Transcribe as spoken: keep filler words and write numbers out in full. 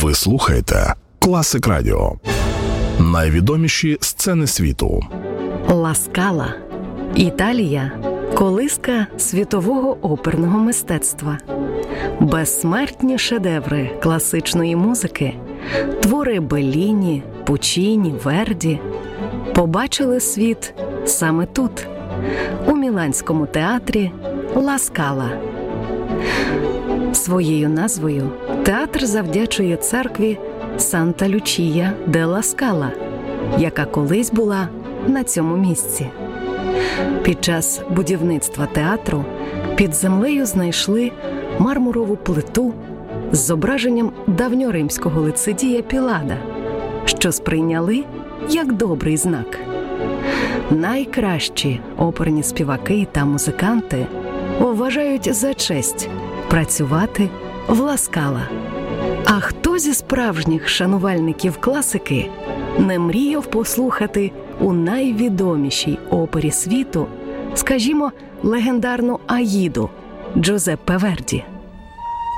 Ви слухаєте Класик Радіо. Найвідоміші сцени світу. Ла Скала. Італія – колиска світового оперного мистецтва. Безсмертні шедеври класичної музики, твори Белліні, Пуччіні, Верді побачили світ саме тут, у Міланському театрі Ла Скала. Своєю назвою театр завдячує церкві Санта-Лючія де Ла Скала, яка колись була на цьому місці. Під час будівництва театру під землею знайшли мармурову плиту з зображенням давньоримського лицедія Пілада, що сприйняли як добрий знак. Найкращі оперні співаки та музиканти вважають за честь працювати в Ла Скала. А хто зі справжніх шанувальників класики не мріяв послухати у найвідомішій опері світу, скажімо, легендарну «Аїду» Джузеппе Верді?